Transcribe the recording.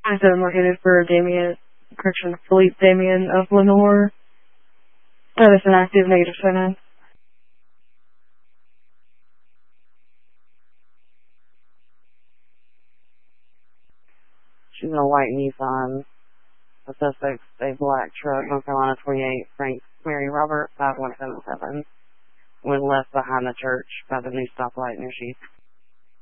27 located for Philippe Damien of Lenore. That is an active negative sentence. She's in a white Nissan. The suspect's a black truck, North Carolina 28, Frank Mary Robert 5177. When left behind the church by the new stoplight near Sheets.